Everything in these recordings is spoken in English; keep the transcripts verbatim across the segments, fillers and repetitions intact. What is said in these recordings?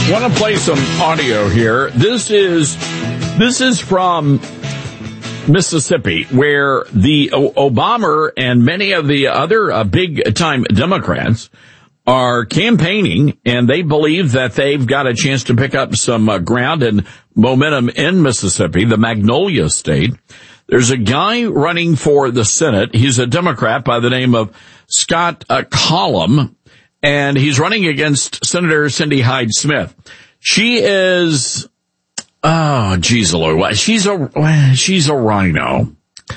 Want to play some audio here. This is this is from Mississippi, where the Obama and many of the other uh, big-time Democrats are campaigning, and they believe that they've got a chance to pick up some uh, ground and momentum in Mississippi, the Magnolia State. There's a guy running for the Senate. He's a Democrat by the name of Scott uh, Collum. And he's running against Senator Cindy Hyde-Smith. She is, oh, geez, she's a, she's a rhino.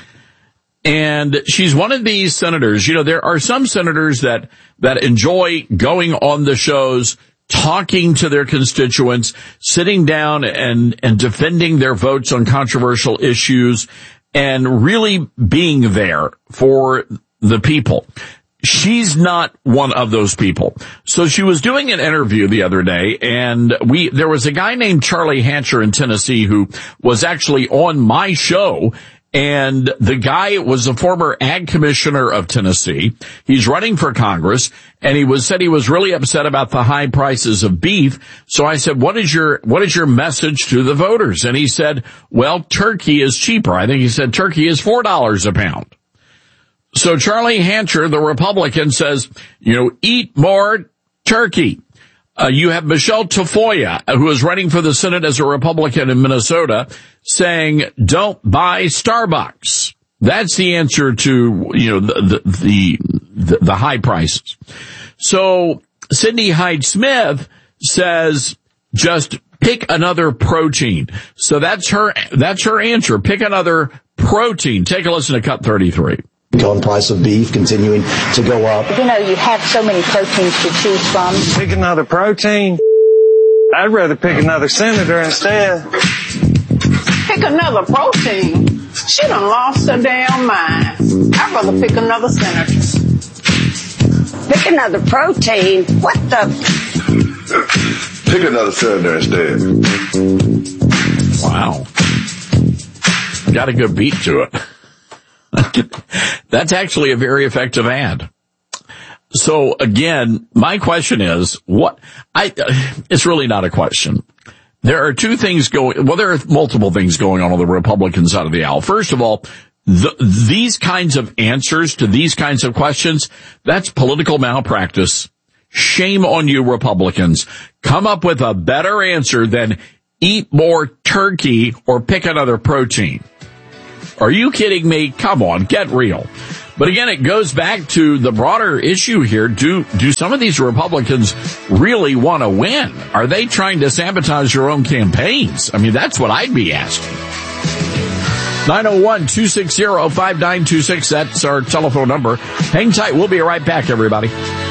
And she's one of these senators. You know, there are some senators that, that enjoy going on the shows, talking to their constituents, sitting down and, and defending their votes on controversial issues, and really being there for the people. She's not one of those people. So she was doing an interview the other day, and we, there was a guy named Charlie Hatcher in Tennessee who was actually on my show, and the guy was a former ag commissioner of Tennessee. He's running for Congress, and he was said he was really upset about the high prices of beef. So I said, what is your, what is your message to the voters? And he said, well, turkey is cheaper. I think he said turkey is four dollars a pound. So Charlie Hatcher, the Republican, says, you know, eat more turkey. Uh, you have Michelle Tafoya, who is running for the Senate as a Republican in Minnesota, saying, don't buy Starbucks. That's the answer to, you know, the, the, the, the high prices. So Cindy Hyde-Smith says, just pick another protein. So that's her, that's her answer. Pick another protein. Take a listen to Cut thirty-three. On price of beef continuing to go up. You know, you have so many proteins to choose from. Pick another protein. I'd rather pick another senator instead. Pick another protein? She done lost her damn mind. I'd rather pick another senator. Pick another protein? What the? Pick another senator instead. Wow. Got a good beat to it. That's actually a very effective ad. So again, my question is, what, I, it's really not a question. There are two things going, well, there are multiple things going on on the Republican side of the aisle. First of all, the, these kinds of answers to these kinds of questions, that's political malpractice. Shame on you, Republicans. Come up with a better answer than eat more turkey or pick another protein. Are you kidding me? Come on, get real. But again, it goes back to the broader issue here. Do, do some of these Republicans really want to win? Are they trying to sabotage your own campaigns? I mean, that's what I'd be asking. nine oh one, two six zero, five nine two six. That's our telephone number. Hang tight. We'll be right back, everybody.